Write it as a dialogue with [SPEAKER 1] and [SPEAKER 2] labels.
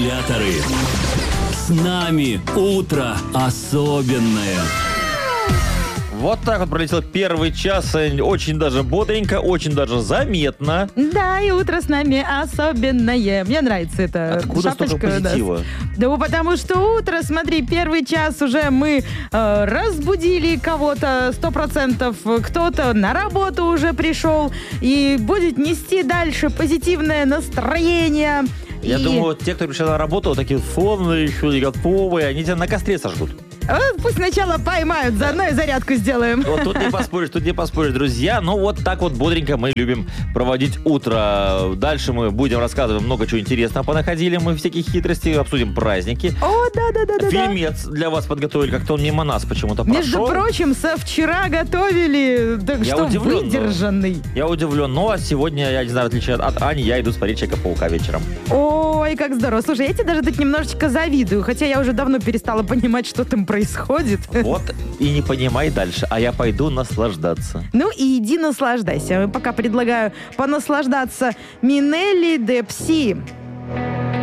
[SPEAKER 1] Агитаторы. С нами утро особенное.
[SPEAKER 2] Вот так вот пролетел первый час. Очень даже бодренько, очень даже заметно.
[SPEAKER 3] Да, и утро с нами особенное. Мне нравится это.
[SPEAKER 2] Откуда столько позитива?
[SPEAKER 3] Да, потому что утро, смотри, первый час уже мы разбудили кого-то 100%, кто-то на работу уже пришел и будет нести дальше позитивное настроение.
[SPEAKER 2] Я думаю, те, кто пришел на работу, вот такие сонные, еще не готовые, они тебя на костре сожгут.
[SPEAKER 3] Пусть сначала поймают, заодно и зарядку сделаем.
[SPEAKER 2] Вот тут не поспоришь, друзья. Ну, вот так вот бодренько мы любим проводить утро. Дальше мы будем рассказывать много чего интересного. Понаходили мы всякие хитрости, обсудим праздники.
[SPEAKER 3] О, да.
[SPEAKER 2] Фильмец для вас подготовили, как-то он мимо нас почему-то прошел.
[SPEAKER 3] Между прочим, со вчера готовили, так
[SPEAKER 2] Я
[SPEAKER 3] что
[SPEAKER 2] удивлен,
[SPEAKER 3] выдержанный.
[SPEAKER 2] Я удивлен. Ну, а сегодня, я не знаю, в отличие от Ани, я иду смотреть Человека-паука вечером.
[SPEAKER 3] Ой, как здорово. Слушай, я тебе даже тут немножечко завидую, хотя я уже давно перестала понимать, что там происходит.
[SPEAKER 2] Вот и не понимай дальше, а я пойду наслаждаться.
[SPEAKER 3] Ну и иди наслаждайся. Пока предлагаю понаслаждаться Минелли де Пси.